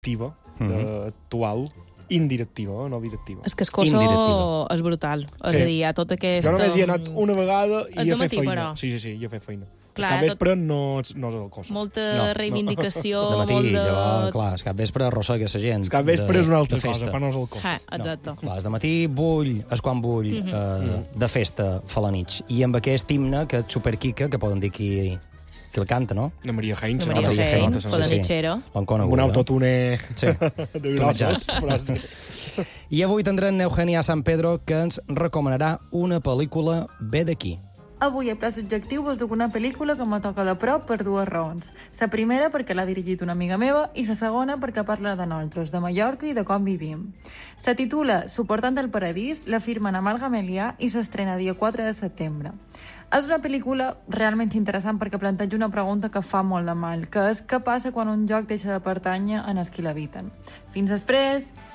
directiva actual, indirectiva, no directiva. És que Escosso és brutal. És a dir, hi ha tot aquest... Jo només hi he anat una vegada i he fet feina. Però. Sí, hi he fet feina. Clar, és que vespre no és el Coso. Molta reivindicació, de matí, molt de... llavors, clar, és cap vespre arrossega la gent. És cap vespre és una altra cosa, però no és el Coso. Exacte. Clar, és de matí és quan vull de festa fa la nit. I amb aquest himne, que és superquica, que poden dir qui el canta, no? La Maria Heinz. La Maria Heinz, per la Nitxera. L'han conegut. Un autotune... Sí, tonejat. I avui tindrem Eugènia San Pedro, que ens recomanarà una pel·lícula bé d'aquí. Avui, a Pla Subjectiu, vos duc una pel·lícula que me toca de prop per dues raons. La primera, perquè l'ha dirigit una amiga meva, i la segona, perquè parla de nosaltres, de Mallorca i de com vivim. Se titula Suportant el Paradís, la firmen Amal Gamelià i s'estrena dia 4 de setembre. És una pel·lícula realment interessant perquè planteja una pregunta que fa molt de mal, que és què passa quan un lloc deixa de pertànyer en els qui l'habiten. Fins després!